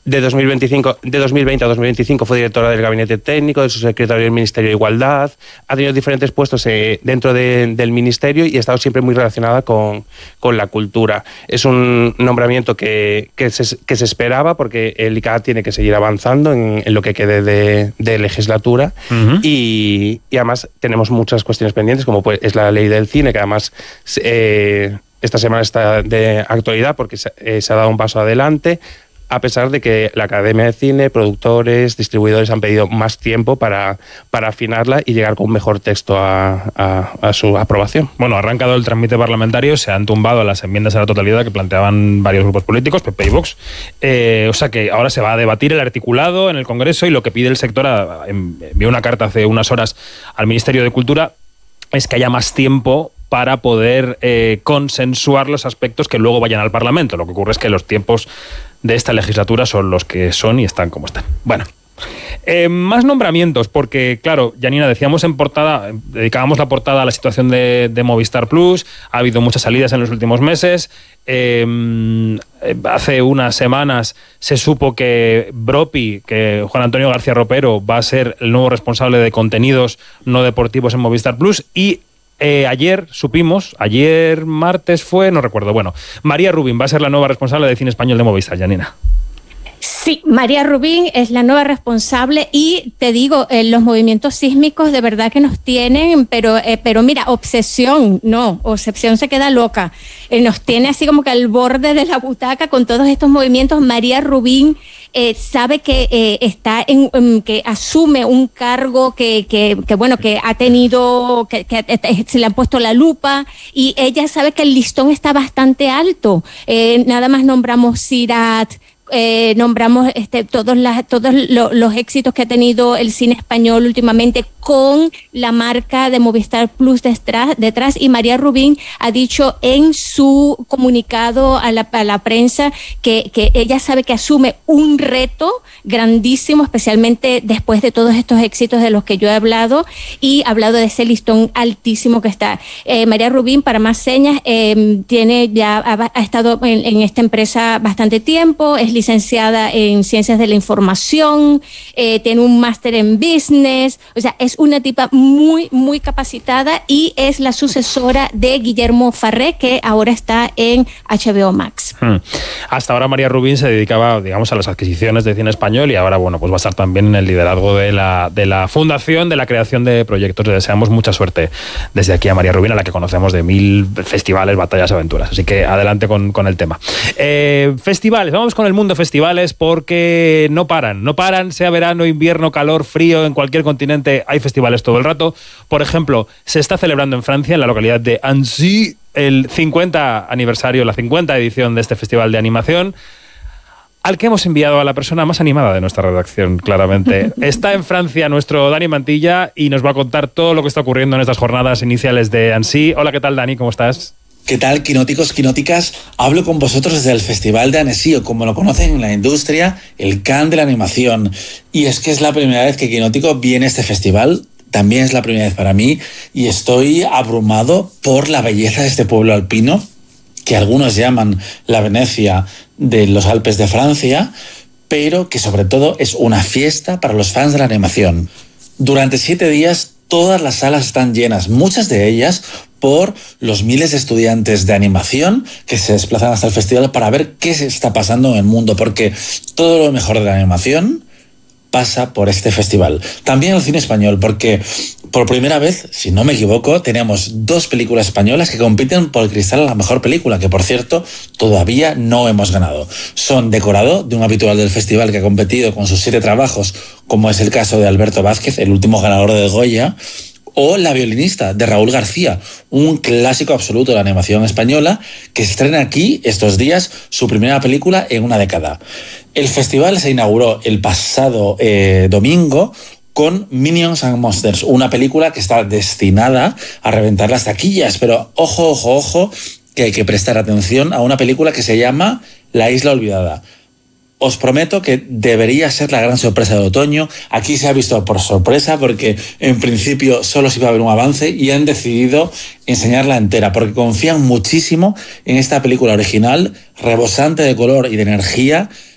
De 2020 a 2025 fue directora del Gabinete Técnico, de su secretario del Ministerio de Igualdad. Ha tenido diferentes puestos dentro del Ministerio y ha estado siempre muy relacionada con la cultura. Es un nombramiento que se esperaba porque el ICAA tiene que seguir avanzando en lo que quede de legislatura. Uh-huh. Y además tenemos muchas cuestiones pendientes, como es la ley del cine, que además esta semana está de actualidad porque se ha dado un paso adelante, a pesar de que la Academia de Cine, productores, distribuidores han pedido más tiempo para afinarla y llegar con un mejor texto a su aprobación. Bueno, ha arrancado el trámite parlamentario, se han tumbado las enmiendas a la totalidad que planteaban varios grupos políticos, PP y Vox. O sea que ahora se va a debatir el articulado en el Congreso y lo que pide el sector, envió una carta hace unas horas al Ministerio de Cultura, es que haya más tiempo para poder consensuar los aspectos que luego vayan al Parlamento. Lo que ocurre es que los tiempos de esta legislatura son los que son y están como están. Bueno, más nombramientos, porque claro, Janina, decíamos en portada, dedicábamos la portada a la situación de Movistar Plus, ha habido muchas salidas en los últimos meses. Hace unas semanas se supo que Bropi, que Juan Antonio García Ropero, va a ser el nuevo responsable de contenidos no deportivos en Movistar Plus, y ayer supimos, ayer martes fue, no recuerdo, bueno, María Rubín va a ser la nueva responsable de cine español de Movistar, Janina. Sí, María Rubín es la nueva responsable y te digo, los movimientos sísmicos de verdad que nos tienen, pero mira, obsesión se queda loca. Nos tiene así como que al borde de la butaca con todos estos movimientos. María Rubín sabe que está que asume un cargo que ha tenido, que se le ha puesto la lupa, y ella sabe que el listón está bastante alto. Nada más nombramos Sirat, nombramos todos los éxitos que ha tenido el cine español últimamente con la marca de Movistar Plus detrás, y María Rubín ha dicho en su comunicado a la prensa que ella sabe que asume un reto grandísimo, especialmente después de todos estos éxitos de los que yo he hablado, y ha hablado de ese listón altísimo que está. María Rubín, para más señas, ha estado en esta empresa bastante tiempo, es licenciada en Ciencias de la Información, tiene un máster en Business, o sea, es una tipa muy, muy capacitada y es la sucesora de Guillermo Farré, que ahora está en HBO Max. Hasta ahora María Rubín se dedicaba, digamos, a las adquisiciones de cine español y ahora, bueno, pues va a estar también en el liderazgo de la fundación, de la creación de proyectos. Le deseamos mucha suerte desde aquí a María Rubín, a la que conocemos de 1000 festivales, batallas, aventuras. Así que adelante con el tema. Festivales, vamos con el mundo festivales, porque no paran, sea verano, invierno, calor, frío, en cualquier continente hay festivales todo el rato. Por ejemplo, se está celebrando en Francia, en la localidad de Annecy, el 50 aniversario, la 50 edición de este festival de animación, al que hemos enviado a la persona más animada de nuestra redacción, claramente. Está en Francia nuestro Dani Mantilla y nos va a contar todo lo que está ocurriendo en estas jornadas iniciales de Annecy. Hola, ¿qué tal, Dani? ¿Cómo estás? ¿Qué tal, quinóticos, quinóticas? Hablo con vosotros desde el Festival de Annecy, o como lo conocen en la industria, el Cannes de la animación. Y es que es la primera vez que Quinótico viene a este festival, también es la primera vez para mí, y estoy abrumado por la belleza de este pueblo alpino, que algunos llaman la Venecia de los Alpes de Francia, pero que sobre todo es una fiesta para los fans de la animación. Durante 7 días todas las salas están llenas, muchas de ellas por los miles de estudiantes de animación que se desplazan hasta el festival para ver qué se está pasando en el mundo, porque todo lo mejor de la animación pasa por este festival. También el cine español, porque por primera vez, si no me equivoco, tenemos 2 películas españolas que compiten por el cristal a la mejor película, que por cierto todavía no hemos ganado. Son Decorado, de un habitual del festival que ha competido con sus 7 trabajos, como es el caso de Alberto Vázquez, el último ganador de Goya, o La violinista, de Raúl García, un clásico absoluto de la animación española, que estrena aquí estos días su primera película en una década. El festival se inauguró el pasado domingo con Minions and Monsters, una película que está destinada a reventar las taquillas, pero ojo, que hay que prestar atención a una película que se llama La Isla Olvidada. Os prometo que debería ser la gran sorpresa de otoño. Aquí se ha visto por sorpresa porque en principio solo se iba a ver un avance y han decidido enseñarla entera porque confían muchísimo en esta película original, rebosante de color y de energía,